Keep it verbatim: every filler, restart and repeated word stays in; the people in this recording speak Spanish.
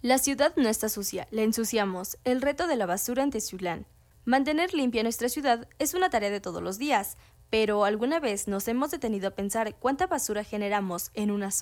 La ciudad no está sucia, la ensuciamos. El reto de la basura en Teciutlán. Mantener limpia nuestra ciudad es una tarea de todos los días, pero ¿alguna vez nos hemos detenido a pensar cuánta basura generamos en una zona?